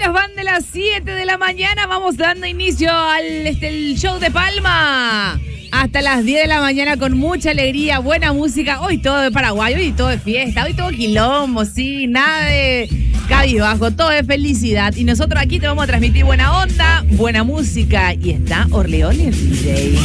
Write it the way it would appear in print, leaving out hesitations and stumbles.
minutos van de las 7 de la mañana. Vamos dando inicio al el show de Palma. Hasta las 10 de la mañana con mucha alegría, buena música. Hoy todo de Paraguay, hoy todo de fiesta, hoy todo quilombo, sí, nada de cabizbajo, todo de felicidad. Y nosotros aquí te vamos a transmitir buena onda, buena música. Y está Orleones DJ.